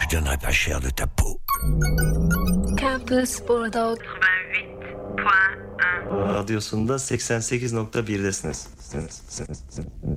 Je donnerais pas cher de ta peau. Campus Bordeaux 88.1 Radyosunda 88.1'desiniz.